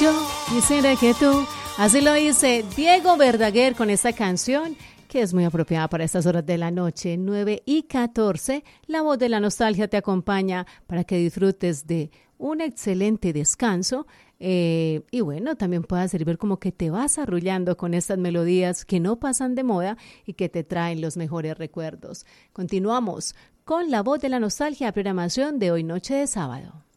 yo quisiera que tú. Así lo dice Diego Verdaguer con esta canción, que es muy apropiada para estas horas de la noche, 9:14. La voz de la nostalgia te acompaña para que disfrutes de un excelente descanso. Y bueno, también pueda servir como que te vas arrullando con estas melodías que no pasan de moda y que te traen los mejores recuerdos. Continuamos con la voz de la nostalgia, programación de hoy noche de sábado.